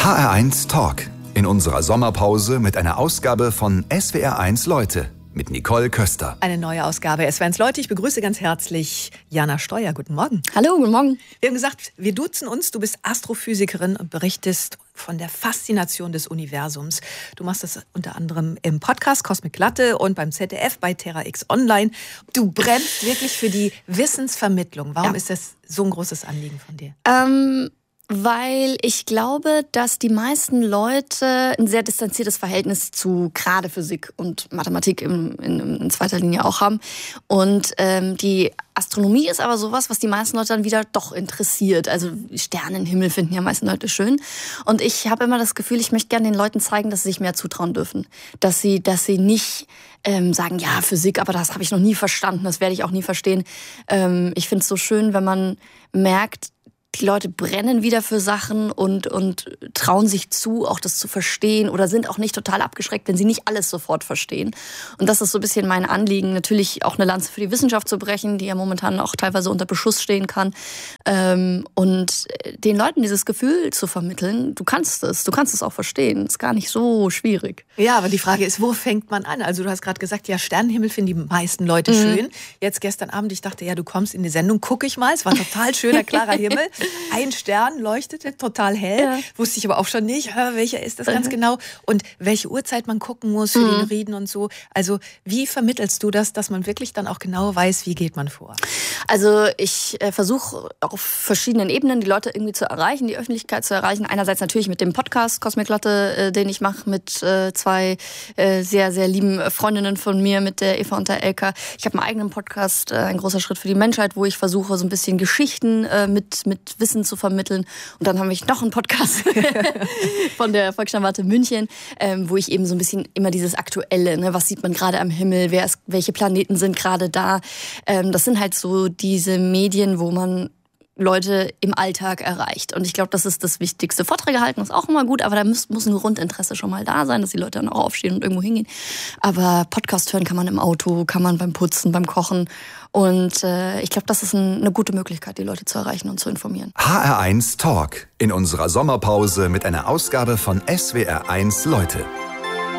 HR1 Talk. In unserer Sommerpause mit einer Ausgabe von SWR1 Leute mit Nicole Köster. Eine neue Ausgabe SWR1 Leute. Ich begrüße ganz herzlich Jana Steuer. Guten Morgen. Hallo, guten Morgen. Wir haben gesagt, wir duzen uns. Du bist Astrophysikerin und berichtest von der Faszination des Universums. Du machst das unter anderem im Podcast Cosmic Latte und beim ZDF bei Terra X Online. Du brennst wirklich für die Wissensvermittlung. Warum ist das so ein großes Anliegen von dir? Weil ich glaube, dass die meisten Leute ein sehr distanziertes Verhältnis zu gerade Physik und Mathematik in zweiter Linie auch haben. Und die Astronomie ist aber sowas, was die meisten Leute dann wieder doch interessiert. Also Sternenhimmel finden ja meisten Leute schön. Und ich habe immer das Gefühl, ich möchte gerne den Leuten zeigen, dass sie sich mehr zutrauen dürfen. Dass sie nicht sagen, ja, Physik, aber das habe ich noch nie verstanden, das werde ich auch nie verstehen. Ich finde es so schön, wenn man merkt, die Leute brennen wieder für Sachen und trauen sich zu, auch das zu verstehen oder sind auch nicht total abgeschreckt, wenn sie nicht alles sofort verstehen. Und das ist so ein bisschen mein Anliegen, natürlich auch eine Lanze für die Wissenschaft zu brechen, die ja momentan auch teilweise unter Beschuss stehen kann. Und den Leuten dieses Gefühl zu vermitteln, du kannst es auch verstehen. Ist gar nicht so schwierig. Ja, aber die Frage ist, wo fängt man an? Also du hast gerade gesagt, ja, Sternenhimmel finden die meisten Leute schön. Jetzt gestern Abend, ich dachte, ja, du kommst in die Sendung, gucke ich mal. Es war total schöner, klarer Himmel. Ein Stern leuchtete total hell, wusste ich aber auch schon nicht, welcher ist das ganz genau und welche Uhrzeit man gucken muss für die Neriden und so. Also wie vermittelst du das, dass man wirklich dann auch genau weiß, wie geht man vor? Also ich versuche auf verschiedenen Ebenen die Leute irgendwie zu erreichen, die Öffentlichkeit zu erreichen. Einerseits natürlich mit dem Podcast Cosmic Latte, den ich mache mit zwei sehr, sehr lieben Freundinnen von mir, mit der Eva und der Elka. Ich habe einen eigenen Podcast, ein großer Schritt für die Menschheit, wo ich versuche, so ein bisschen Geschichten mit Wissen zu vermitteln. Und dann habe ich noch einen Podcast von der Volkssternwarte München, wo ich eben so ein bisschen immer dieses Aktuelle, ne, was sieht man gerade am Himmel, welche Planeten sind gerade da. Das sind halt so diese Medien, wo man Leute im Alltag erreicht. Und ich glaube, das ist das Wichtigste. Vorträge halten ist auch immer gut, aber da muss ein Grundinteresse schon mal da sein, dass die Leute dann auch aufstehen und irgendwo hingehen. Aber Podcast hören kann man im Auto, kann man beim Putzen, beim Kochen. Und ich glaube, das ist eine gute Möglichkeit, die Leute zu erreichen und zu informieren. HR1 Talk. In unserer Sommerpause mit einer Ausgabe von SWR1 Leute.